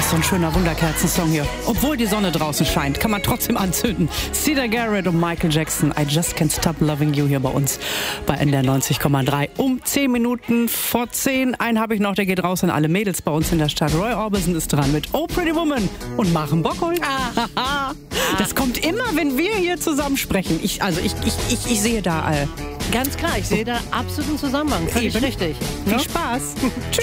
ist so ein schöner Wunderkerzensong hier. Obwohl die Sonne draußen scheint, kann man trotzdem anzünden. Cedar Garrett und Michael Jackson, I Just Can't Stop Loving You hier bei uns bei NDR 90,3. Um 10 Minuten vor 10. Einen habe ich noch, der geht raus an alle Mädels bei uns in der Stadt. Roy Orbison ist dran mit Oh Pretty Woman und Maren Bockholt. Das kommt immer, wenn wir hier zusammen sprechen. Ich sehe da Ganz klar, ich sehe da absoluten Zusammenhang. Völlig richtig. Viel Spaß. Tschüss.